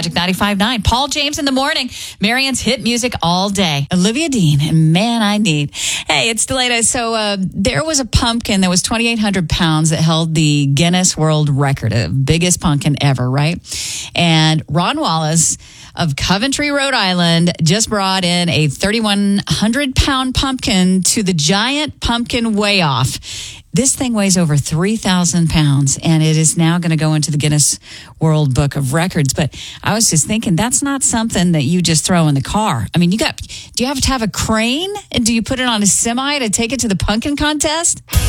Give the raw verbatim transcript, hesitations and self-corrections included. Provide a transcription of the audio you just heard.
Magic ninety-five point nine. Paul James in the morning. Marianne's hit music all day. Olivia Dean and Man I Need. Hey, it's Delata. So uh, there was a pumpkin that was twenty-eight hundred pounds that held the Guinness World Record, the biggest pumpkin ever, right? And Ron Wallace of Coventry, Rhode Island, just brought in a thirty-one hundred pound pumpkin to the Giant Pumpkin Weigh Off. This thing weighs over three thousand pounds, and it is now going to go into the Guinness World Book of Records. But I was just thinking, that's not something that you just throw in the car. I mean, you got, do you have to have a crane? And do you put it on a semi to take it to the pumpkin contest?